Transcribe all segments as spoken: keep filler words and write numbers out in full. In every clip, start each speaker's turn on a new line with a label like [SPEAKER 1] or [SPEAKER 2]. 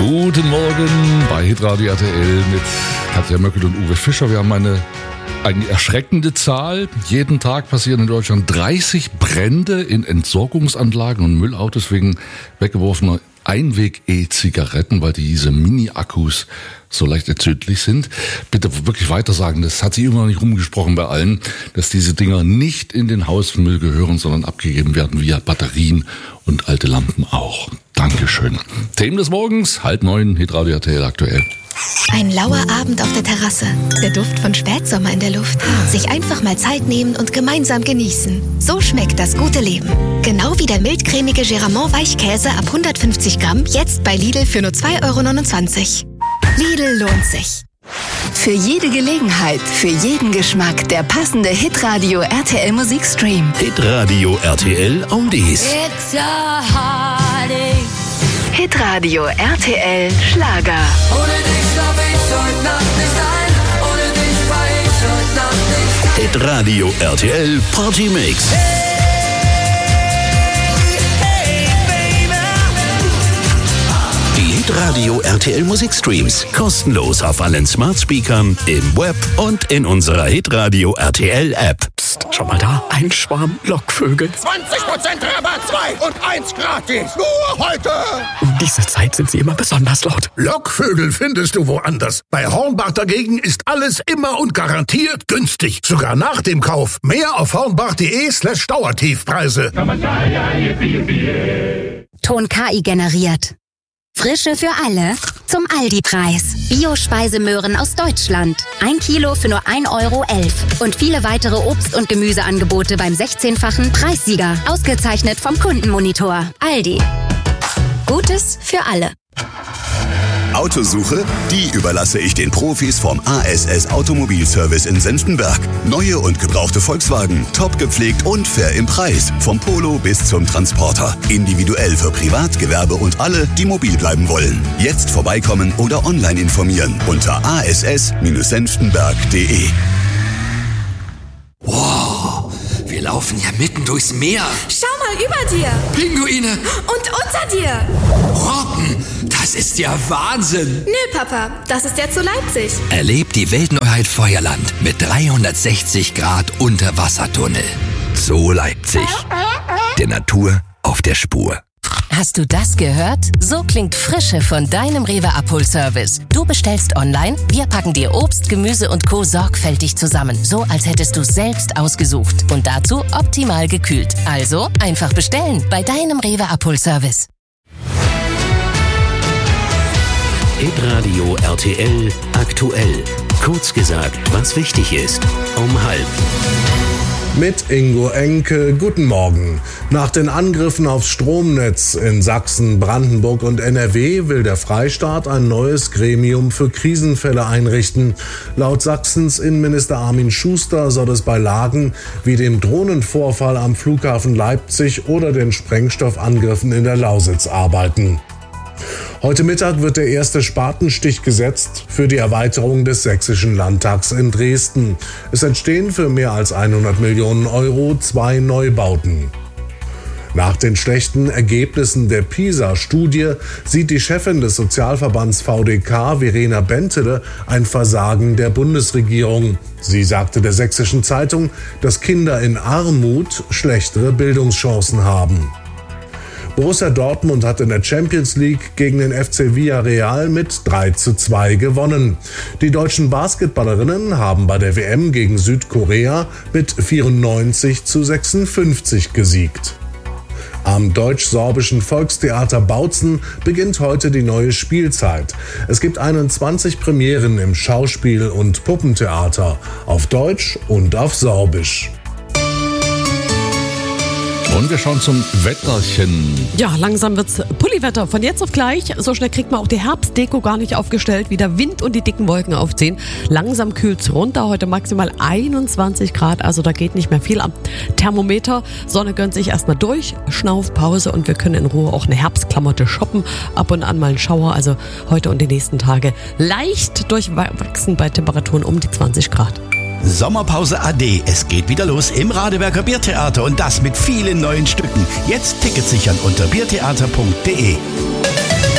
[SPEAKER 1] Guten Morgen bei Hitradio R T L mit Katja Möckel und Uwe Fischer. Wir haben eine, eine erschreckende Zahl. Jeden Tag passieren in Deutschland dreißig Brände in Entsorgungsanlagen und Müllautos wegen weggeworfener Einweg-E-Zigaretten, weil diese Mini-Akkus so leicht entzündlich sind. Bitte wirklich weiter sagen, das hat sich immer noch nicht rumgesprochen bei allen, dass diese Dinger nicht in den Hausmüll gehören, sondern abgegeben werden via Batterien und alte Lampen auch. Dankeschön. Themen des Morgens, halb neun, Hitradio R T L aktuell.
[SPEAKER 2] Ein lauer Abend auf der Terrasse, der Duft von Spätsommer in der Luft. Sich einfach mal Zeit nehmen und gemeinsam genießen. So schmeckt das gute Leben. Genau wie der mildcremige Geramont Weichkäse ab hundertfünfzig Gramm, jetzt bei Lidl für nur zwei Euro neunundzwanzig. Lidl lohnt sich.
[SPEAKER 3] Für jede Gelegenheit, für jeden Geschmack der passende Hitradio R T L Musikstream.
[SPEAKER 4] Hitradio R T L Oldies.
[SPEAKER 5] It's a heartache.
[SPEAKER 3] Hitradio R T L Schlager.
[SPEAKER 5] Ohne dich schlaf ich heute Nacht nicht ein. Ohne dich war ich heute Nacht nicht.
[SPEAKER 4] Hitradio R T L Party Mix. Die Hitradio R T L Musikstreams kostenlos auf allen Smart Speakern, im Web und in unserer Hitradio R T L App.
[SPEAKER 6] Psst, schau mal da, ein Schwarm Lockvögel.
[SPEAKER 7] zwanzig Prozent Rabatt, zwei und eins gratis. Nur heute.
[SPEAKER 6] Um diese Zeit sind sie immer besonders laut.
[SPEAKER 7] Lockvögel findest du woanders. Bei Hornbach dagegen ist alles immer und garantiert günstig. Sogar nach dem Kauf. Mehr auf hornbach.de slash Dauertiefpreise.
[SPEAKER 8] Ton K I generiert. Frische für alle zum Aldi-Preis. Bio-Speisemöhren aus Deutschland. Ein Kilo für nur ein Euro elf. Und viele weitere Obst- und Gemüseangebote beim sechzehnfachen Preissieger. Ausgezeichnet vom Kundenmonitor. Aldi. Gutes für alle.
[SPEAKER 9] Autosuche? Die überlasse ich den Profis vom A S S Automobilservice in Senftenberg. Neue und gebrauchte Volkswagen, top gepflegt und fair im Preis. Vom Polo bis zum Transporter. Individuell für Privat, Gewerbe und alle, die mobil bleiben wollen. Jetzt vorbeikommen oder online informieren unter a s s senftenberg punkt d e.
[SPEAKER 10] Wow, wir laufen ja mitten durchs Meer.
[SPEAKER 11] Schau mal über dir.
[SPEAKER 10] Pinguine.
[SPEAKER 11] Und unter dir.
[SPEAKER 10] Robben, das ist ja Wahnsinn.
[SPEAKER 11] Nö, Papa, das ist jetzt so Leipzig.
[SPEAKER 10] Erlebt die Weltneuheit Feuerland mit dreihundertsechzig Grad Unterwassertunnel. Zoo Leipzig. Der Natur auf der Spur.
[SPEAKER 12] Hast du das gehört? So klingt Frische von deinem Rewe Abholservice. Du bestellst online, wir packen dir Obst, Gemüse und Co. sorgfältig zusammen. So, als hättest du selbst ausgesucht. Und dazu optimal gekühlt. Also einfach bestellen bei deinem Rewe Abholservice.
[SPEAKER 4] Hitradio R T L aktuell. Kurz gesagt, was wichtig ist. Um halb.
[SPEAKER 13] Mit Ingo Enke, guten Morgen. Nach den Angriffen aufs Stromnetz in Sachsen, Brandenburg und N R W will der Freistaat ein neues Gremium für Krisenfälle einrichten. Laut Sachsens Innenminister Armin Schuster soll es bei Lagen wie dem Drohnenvorfall am Flughafen Leipzig oder den Sprengstoffangriffen in der Lausitz arbeiten. Heute Mittag wird der erste Spatenstich gesetzt für die Erweiterung des Sächsischen Landtags in Dresden. Es entstehen für mehr als hundert Millionen Euro zwei Neubauten. Nach den schlechten Ergebnissen der PISA-Studie sieht die Chefin des Sozialverbands V D K, Verena Bentele, ein Versagen der Bundesregierung. Sie sagte der Sächsischen Zeitung, dass Kinder in Armut schlechtere Bildungschancen haben. Borussia Dortmund hat in der Champions League gegen den F C Villarreal mit drei zu zwei gewonnen. Die deutschen Basketballerinnen haben bei der W M gegen Südkorea mit vierundneunzig zu sechsundfünfzig gesiegt. Am deutsch-sorbischen Volkstheater Bautzen beginnt heute die neue Spielzeit. Es gibt einundzwanzig Premieren im Schauspiel- und Puppentheater auf Deutsch und auf Sorbisch.
[SPEAKER 1] Und wir schauen zum Wetterchen.
[SPEAKER 14] Ja, langsam wird's Pulliwetter. Von jetzt auf gleich. So schnell kriegt man auch die Herbstdeko gar nicht aufgestellt. Wieder Wind und die dicken Wolken aufziehen. Langsam kühlt's runter. Heute maximal einundzwanzig Grad. Also da geht nicht mehr viel am Thermometer. Sonne gönnt sich erstmal durch. Schnaufpause und wir können in Ruhe auch eine Herbstklamotte shoppen. Ab und an mal ein Schauer. Also heute und die nächsten Tage leicht durchwachsen bei Temperaturen um die zwanzig Grad.
[SPEAKER 15] Sommerpause A D. Es geht wieder los im Radeberger Biertheater und das mit vielen neuen Stücken. Jetzt Tickets sichern unter biertheater punkt de.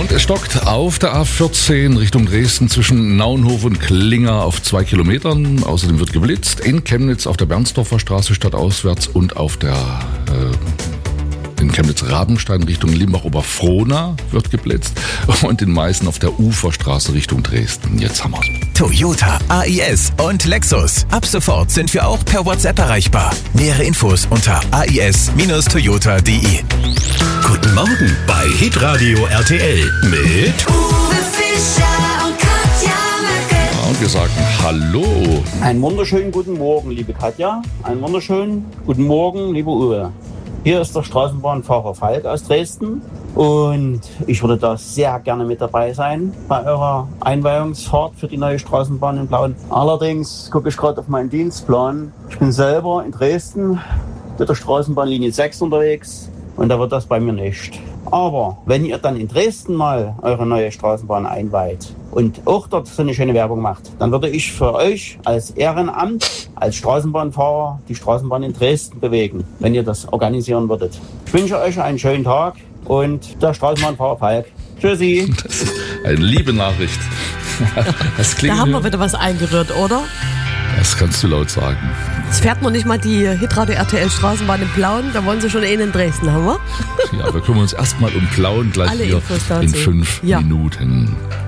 [SPEAKER 1] Und es stockt auf der A vierzehn Richtung Dresden zwischen Naunhof und Klinger auf zwei Kilometern. Außerdem wird geblitzt in Chemnitz auf der Bernsdorfer Straße stadtauswärts und auf der äh, in Chemnitz-Rabenstein Richtung Limbach-Oberfrohna wird geblitzt und in Meißen auf der Uferstraße Richtung Dresden. Jetzt haben wir's.
[SPEAKER 16] Toyota, A I S und Lexus. Ab sofort sind wir auch per WhatsApp erreichbar. Nähere Infos unter a i s Bindestrich toyota punkt d e.
[SPEAKER 4] Guten Morgen bei Hitradio R T L mit
[SPEAKER 5] Uwe Fischer und Katja Möckel.
[SPEAKER 1] Ja, und wir sagen Hallo.
[SPEAKER 17] Einen wunderschönen guten Morgen, liebe Katja. Einen wunderschönen guten Morgen, liebe Uwe. Hier ist der Straßenbahnfahrer Falk aus Dresden und ich würde da sehr gerne mit dabei sein bei eurer Einweihungsfahrt für die neue Straßenbahn in Plauen. Allerdings gucke ich gerade auf meinen Dienstplan. Ich bin selber in Dresden mit der Straßenbahnlinie sechs unterwegs und da wird das bei mir nicht. Aber wenn ihr dann in Dresden mal eure neue Straßenbahn einweiht und auch dort so eine schöne Werbung macht, dann würde ich für euch als Ehrenamt, als Straßenbahnfahrer die Straßenbahn in Dresden bewegen, wenn ihr das organisieren würdet. Ich wünsche euch einen schönen Tag und der Straßenbahnfahrer Falk. Tschüssi.
[SPEAKER 1] Das ist eine liebe Nachricht. Das klingt
[SPEAKER 14] Da haben wir wieder was eingerührt, oder?
[SPEAKER 1] Das kannst du laut sagen.
[SPEAKER 14] Es fährt noch nicht mal die Hitradio R T L Straßenbahn in Plauen, da wollen sie schon einen in Dresden, haben wir?
[SPEAKER 1] Ja, wir kümmern uns erstmal um Plauen gleich
[SPEAKER 14] Alle
[SPEAKER 1] hier
[SPEAKER 14] Infos dazu.
[SPEAKER 1] in fünf
[SPEAKER 14] Ja.
[SPEAKER 1] Minuten.